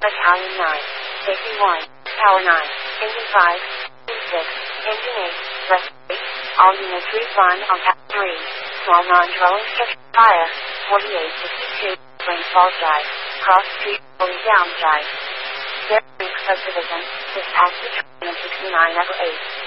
Battalion 9, Safety 1, Tower 9, Engine 5, Engine 6, Engine 8, Left 8, all units respond on Path 3, small non-dwelling structure, fire, 4862, Plains Falls Drive, Cross Street, fully down drive. There is subdivision, dispatch to 69 Echo 8.